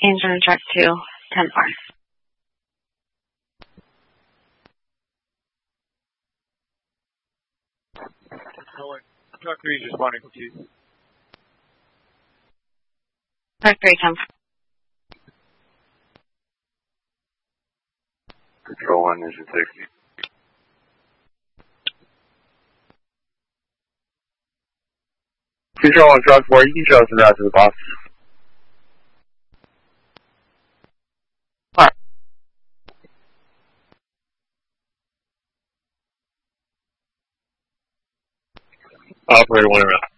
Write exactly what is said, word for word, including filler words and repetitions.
Engine truck two, ten four. Truck three is responding to you. Truck three, ten four. Control one, engine sixty. Control one, truck four, you can show us the route to the box. Four. Operator one around.